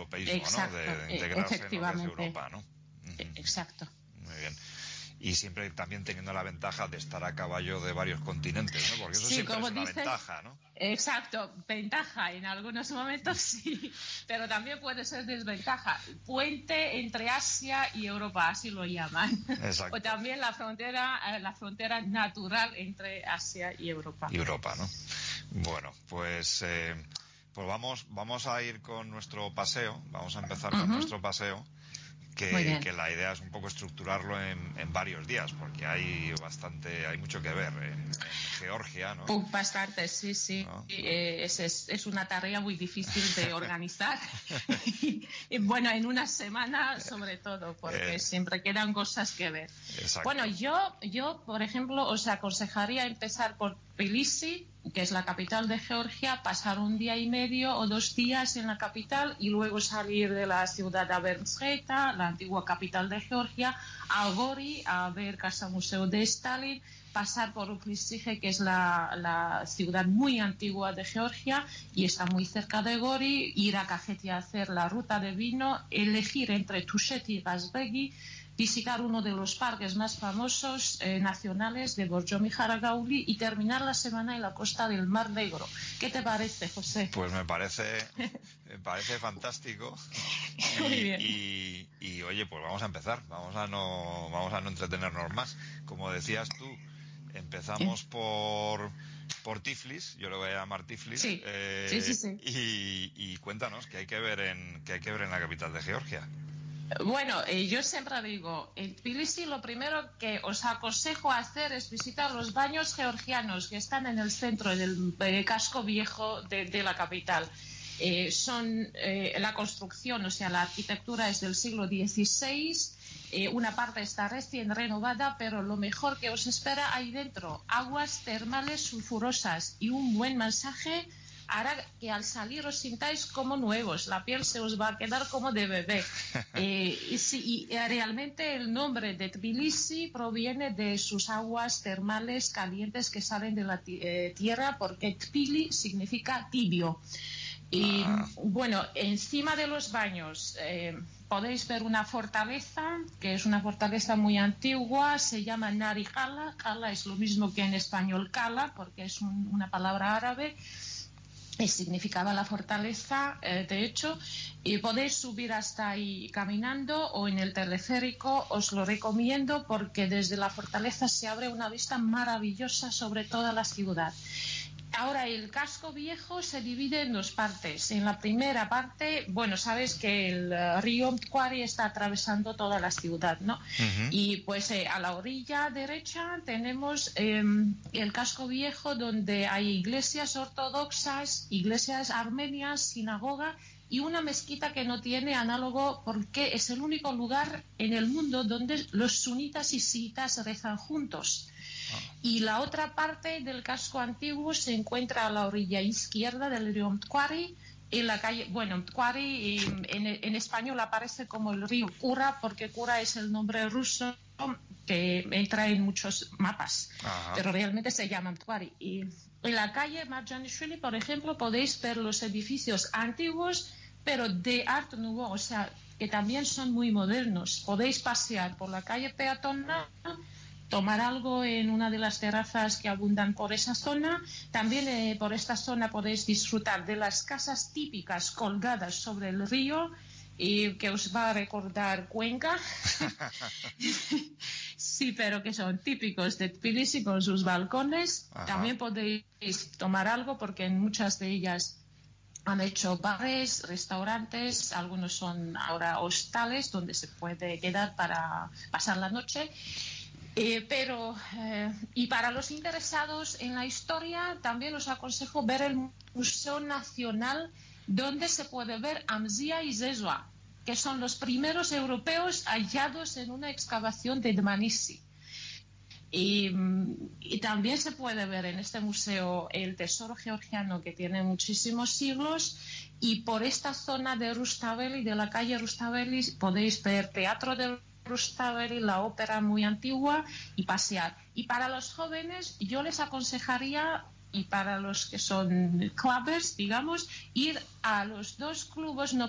europeísmo, exacto, ¿no? De integrarse en lo que es efectivamente. Europa, ¿no? Exacto. Muy bien. Y siempre también teniendo la ventaja de estar a caballo de varios continentes, ¿no? Porque eso Sí, siempre como es una dices, ventaja, ¿no? exacto, ventaja en algunos momentos sí, pero también puede ser desventaja. Puente entre Asia y Europa, así lo llaman. Exacto. O también la frontera natural entre Asia y Europa. Y Europa, ¿no? Bueno, pues vamos a ir con nuestro paseo, vamos a empezar con nuestro paseo. Que la idea es un poco estructurarlo en varios días, porque hay mucho que ver en Georgia, ¿no? Bastante, sí. ¿No? Es una tarea muy difícil de organizar. y bueno, en una semana sobre todo, porque siempre quedan cosas que ver. Exacto. Bueno, yo, por ejemplo, os aconsejaría empezar por Tbilisi, que es la capital de Georgia, pasar un día y medio o 2 días en la capital y luego salir de la ciudad a Bernsjeta, la antigua capital de Georgia, a Gori, a ver Casa Museo de Stalin, pasar por Tbilisi, que es la ciudad muy antigua de Georgia y está muy cerca de Gori, ir a Kajetia a hacer la ruta de vino, elegir entre Tusheti y Gazbegi, visitar uno de los parques más famosos nacionales de Borjomi Haragauli y terminar la semana en la costa del Mar Negro. ¿Qué te parece, José? Pues me parece fantástico. Muy bien. Y oye, pues vamos a empezar. Vamos a no entretenernos más. Como decías tú, empezamos por Tiflis, yo le voy a llamar Tiflis. Sí. Sí. Y cuéntanos qué hay que ver en la capital de Georgia. Bueno, yo siempre digo, en Tbilisi lo primero que os aconsejo hacer es visitar los baños georgianos que están en el centro del casco viejo de la capital. La construcción, o sea, la arquitectura es del siglo XVI, una parte está recién renovada, pero lo mejor que os espera ahí dentro, aguas termales sulfurosas y un buen masaje hará que al salir os sintáis como nuevos, la piel se os va a quedar como de bebé. Y realmente el nombre de Tbilisi proviene de sus aguas termales calientes que salen de la tierra, porque Tbili significa tibio. Y bueno, encima de los baños podéis ver una fortaleza, que es una fortaleza muy antigua, se llama Nari Kala. Kala es lo mismo que en español Kala, porque es una palabra árabe. Significaba la fortaleza, de hecho, y podéis subir hasta ahí caminando o en el teleférico, os lo recomiendo porque desde la fortaleza se abre una vista maravillosa sobre toda la ciudad. Ahora, el casco viejo se divide en 2 partes. En la primera parte, bueno, sabes que el río Mtquari está atravesando toda la ciudad, ¿no? Y pues a la orilla derecha tenemos el casco viejo, donde hay iglesias ortodoxas, iglesias armenias, sinagoga y una mezquita que no tiene análogo porque es el único lugar en el mundo donde los sunitas y chiitas rezan juntos. Y la otra parte del casco antiguo se encuentra a la orilla izquierda del río Mtquari, en la calle, bueno, Mtquari en español aparece como el río Kura, porque Kura es el nombre ruso que entra en muchos mapas. Ajá. Pero realmente se llama Mtquari. Y en la calle Marjanishvili, por ejemplo, podéis ver los edificios antiguos, pero de Art Nouveau, o sea, que también son muy modernos. Podéis pasear por la calle peatonal, tomar algo en una de las terrazas que abundan por esa zona. También por esta zona podéis disfrutar de las casas típicas colgadas sobre el río y que os va a recordar Cuenca. Sí, pero que son típicos de Tbilisi con sus balcones. Ajá. También podéis tomar algo porque en muchas de ellas han hecho bares, restaurantes, algunos son ahora hostales donde se puede quedar para pasar la noche. Y para los interesados en la historia, también os aconsejo ver el Museo Nacional, donde se puede ver Amzia y Zezua, que son los primeros europeos hallados en una excavación de Dmanisi. Y también se puede ver en este museo el tesoro georgiano, que tiene muchísimos siglos, y por esta zona de Rustaveli, de la calle Rustaveli, podéis ver teatro del Rustaveli, la ópera muy antigua, y pasear. Y para los jóvenes yo les aconsejaría, y para los que son clubbers, digamos, ir a los 2 clubes